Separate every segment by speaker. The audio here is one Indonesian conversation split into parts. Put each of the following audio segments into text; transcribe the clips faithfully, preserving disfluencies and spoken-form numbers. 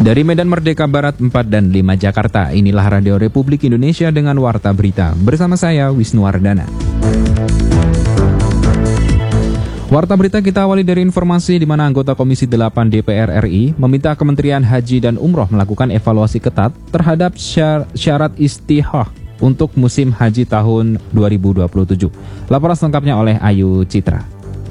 Speaker 1: Dari Medan Merdeka Barat empat dan lima Jakarta, inilah Radio Republik Indonesia dengan Warta Berita. Bersama saya, Wisnuwardana. Warta Berita kita awali dari informasi di mana anggota Komisi delapan D P R R I meminta Kementerian Haji dan Umroh melakukan evaluasi ketat terhadap syarat istihah untuk musim haji tahun dua ribu dua puluh tujuh. Laporan selengkapnya oleh Ayu Citra.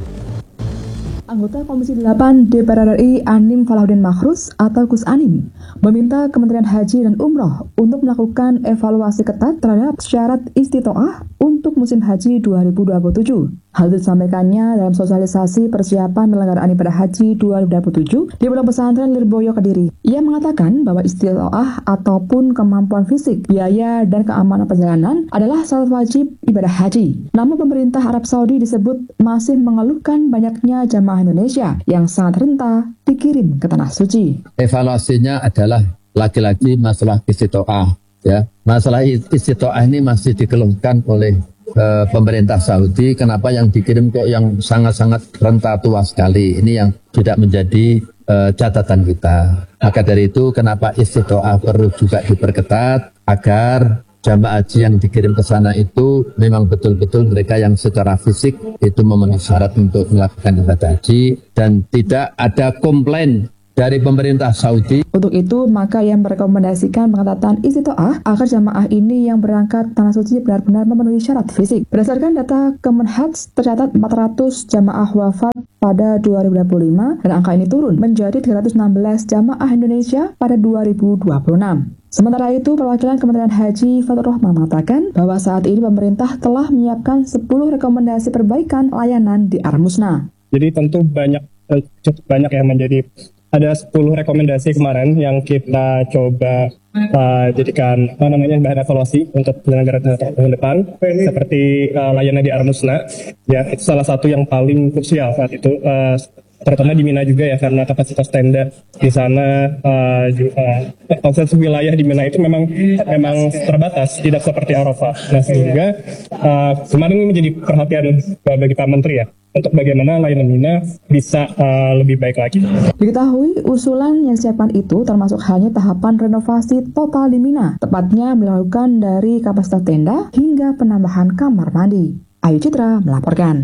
Speaker 2: Anggota Komisi delapan D P R R I Anim Falahuddin Makhrus atau Gus Anim meminta Kementerian Haji dan Umroh untuk melakukan evaluasi ketat terhadap syarat istitoah untuk musim haji dua ribu dua puluh tujuh. Hal itu disampaikannya dalam sosialisasi persiapan penyelenggaraan ibadah haji dua ribu dua puluh tujuh di Pondok Pesantren Lirboyo Kediri. Ia mengatakan bahwa istitoah ataupun kemampuan fisik, biaya, dan keamanan perjalanan adalah syarat wajib ibadah haji. Namun pemerintah Arab Saudi disebut masih mengeluhkan banyaknya jamaah Indonesia yang sangat renta dikirim ke Tanah Suci.
Speaker 3: Evaluasinya adalah lagi-lagi masalah istitoah. Ya, masalah istitoah ini masih dikeluhkan oleh uh, pemerintah Saudi. Kenapa yang dikirim kok yang sangat-sangat renta tua sekali? Ini yang tidak menjadi uh, catatan kita. Maka dari itu, kenapa istitoah perlu juga diperketat agar jamaah haji yang dikirim ke sana itu memang betul-betul mereka yang secara fisik itu memenuhi syarat untuk melakukan ibadah haji dan tidak ada komplain dari pemerintah Saudi.
Speaker 2: Untuk itu, maka ia merekomendasikan pengetatan istitoah agar jamaah ini yang berangkat Tanah Suci benar-benar memenuhi syarat fisik. Berdasarkan data Kemenhaj, tercatat empat ratus jamaah wafat pada dua ribu dua puluh lima dan angka ini turun menjadi tiga ratus enam belas jamaah Indonesia pada dua ribu dua puluh enam. Sementara itu, perwakilan Kementerian Haji Fatur Rahman mengatakan bahwa saat ini pemerintah telah menyiapkan sepuluh rekomendasi perbaikan layanan di Armusna.
Speaker 4: Jadi tentu banyak, cukup banyak yang menjadi, ada sepuluh rekomendasi kemarin yang kita coba uh, jadikan apa namanya bahan evaluasi untuk penyelenggaraan tahun depan, seperti uh, layanan di Armusna. Ya, itu salah satu yang paling krusial saat itu. Uh, terutama di Mina juga ya, karena kapasitas tenda di sana uh, juga, kapasitas wilayah di Mina itu memang memang terbatas, tidak seperti Arafah. Nah, sehingga uh, kemarin ini menjadi perhatian bagi Pak Menteri ya, untuk bagaimana layanan Mina bisa uh, lebih baik lagi.
Speaker 2: Diketahui usulan yang disiapkan itu termasuk hanya tahapan renovasi total di Mina, tepatnya melakukan dari kapasitas tenda hingga penambahan kamar mandi. Ayu Citra melaporkan.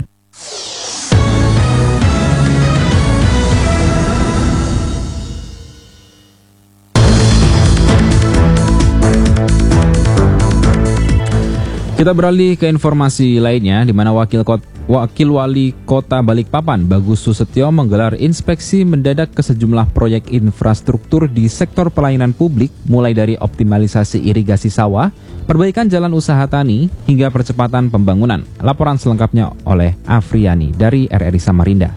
Speaker 1: Kita beralih ke informasi lainnya, di mana Wakil, Kot, Wakil Wali Kota Balikpapan, Bagus Susetyo, menggelar inspeksi mendadak ke sejumlah proyek infrastruktur di sektor pelayanan publik, mulai dari optimalisasi irigasi sawah, perbaikan jalan usaha tani, hingga percepatan pembangunan. Laporan selengkapnya oleh Afriani dari R R I Samarinda.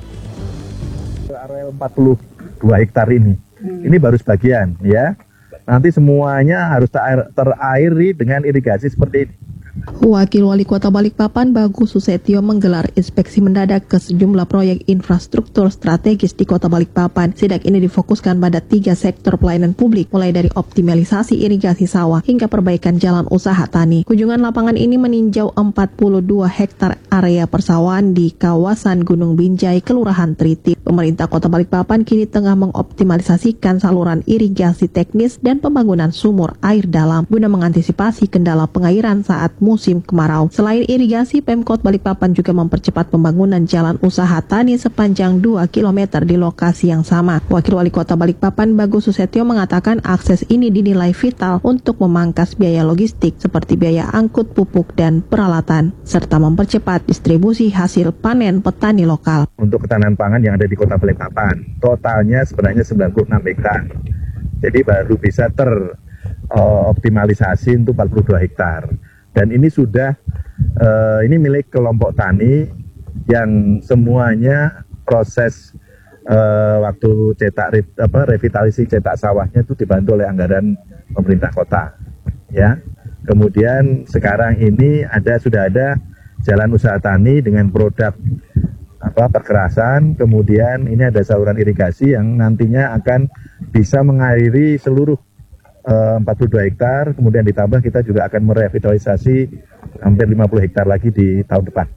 Speaker 5: Area empat puluh dua hektar ini, ini baru sebagian ya. Nanti semuanya harus ter- terairi dengan irigasi seperti ini.
Speaker 6: Wakil Wali Kota Balikpapan Bagus Susetyo menggelar inspeksi mendadak ke sejumlah proyek infrastruktur strategis di Kota Balikpapan. Sidak ini difokuskan pada tiga sektor pelayanan publik, mulai dari optimalisasi irigasi sawah hingga perbaikan jalan usaha tani. Kunjungan lapangan ini meninjau empat puluh dua hektar area persawahan di kawasan Gunung Binjai, Kelurahan Triti. Pemerintah Kota Balikpapan kini tengah mengoptimalisasikan saluran irigasi teknis dan pembangunan sumur air dalam guna mengantisipasi kendala pengairan saat musim kemarau. Selain irigasi, Pemkot Balikpapan juga mempercepat pembangunan jalan usaha tani sepanjang dua kilometer di lokasi yang sama. Wakil Wali Kota Balikpapan Bagus Susetyo mengatakan akses ini dinilai vital untuk memangkas biaya logistik seperti biaya angkut pupuk dan peralatan, serta mempercepat distribusi hasil panen petani lokal.
Speaker 5: Untuk ketahanan pangan yang ada di Kota Balikpapan, totalnya sebenarnya sembilan puluh enam hektar. Jadi baru bisa teroptimalisasi uh, untuk empat puluh dua hektar. Dan ini sudah, uh, ini milik kelompok tani yang semuanya proses uh, waktu cetak apa, revitalisasi cetak sawahnya itu dibantu oleh anggaran pemerintah kota. Ya, kemudian sekarang ini ada sudah ada jalan usaha tani dengan produk apa perkerasan, kemudian ini ada saluran irigasi yang nantinya akan bisa mengairi seluruh empat puluh dua hektar, kemudian ditambah kita juga akan merevitalisasi hampir lima puluh hektar lagi di tahun depan.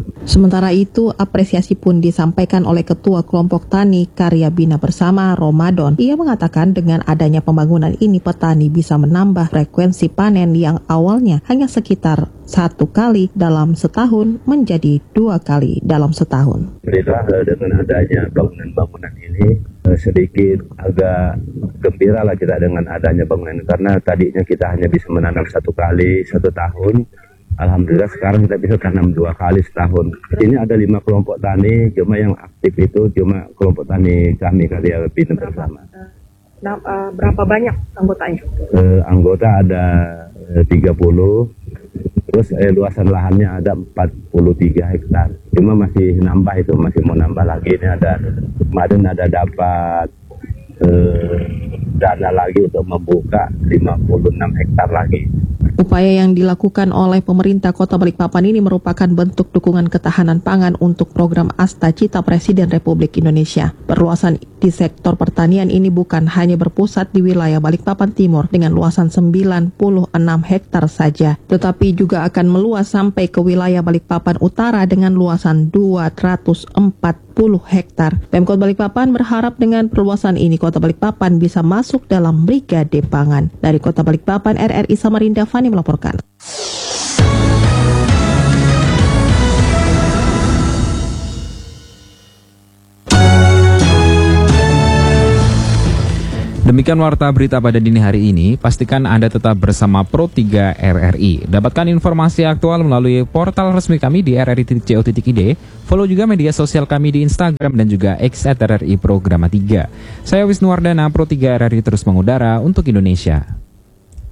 Speaker 6: Sementara itu, apresiasi pun disampaikan oleh Ketua Kelompok Tani Karya Bina Bersama, Ramadan. Ia mengatakan dengan adanya pembangunan ini, petani bisa menambah frekuensi panen yang awalnya hanya sekitar satu kali dalam setahun menjadi dua kali dalam setahun.
Speaker 3: Alhamdulillah dengan adanya bangunan-bangunan ini sedikit agak gembira lah kita dengan adanya bangunan ini, karena tadinya kita hanya bisa menanam satu kali satu tahun. Alhamdulillah sekarang kita bisa tanam dua kali setahun. Ini ada lima kelompok tani, cuma yang aktif itu cuma kelompok tani kami Karya Bina Bersama.
Speaker 7: Nah, uh, berapa banyak anggotanya?
Speaker 3: Uh, anggota ada uh, tiga puluh, terus eh, luasan lahannya ada empat puluh tiga hektar. Cuma masih nambah itu, masih mau nambah lagi. Ini ada kemarin ada dapat uh, dana lagi untuk membuka lima puluh enam hektar lagi.
Speaker 6: Upaya yang dilakukan oleh pemerintah Kota Balikpapan ini merupakan bentuk dukungan ketahanan pangan untuk program Asta Cita Presiden Republik Indonesia. Perluasan di sektor pertanian ini bukan hanya berpusat di wilayah Balikpapan Timur dengan luasan sembilan puluh enam hektar saja, tetapi juga akan meluas sampai ke wilayah Balikpapan Utara dengan luasan dua ratus empat puluh hektar. Pemkot Balikpapan berharap dengan perluasan ini Kota Balikpapan bisa masuk dalam Brigade Pangan. Dari Kota Balikpapan, R R I Samarinda, Fani melaporkan.
Speaker 1: Demikian warta berita pada dini hari ini. Pastikan Anda tetap bersama Pro tiga R R I. Dapatkan informasi aktual melalui portal resmi kami di r r i titik co titik i d. Follow juga media sosial kami di Instagram dan juga X at R R I Programa tiga. Saya Wisnu Wardana, Pro tiga R R I terus mengudara untuk Indonesia.